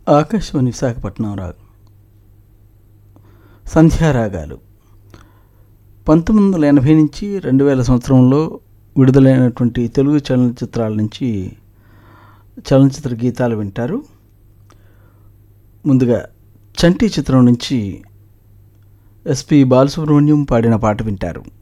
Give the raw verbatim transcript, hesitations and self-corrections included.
ఆకాశవాణి విశాఖపట్నం రాగం సంధ్యారాగాలు పంతొమ్మిది వందల ఎనభై నుంచి రెండు వేల సంవత్సరంలో విడుదలైనటువంటి తెలుగు చలనచిత్రాల నుంచి చలనచిత్ర గీతాలు వింటారు. ముందుగా చంటి చిత్రం నుంచి ఎస్పి బాలసుబ్రహ్మణ్యం పాడిన పాట వింటారు.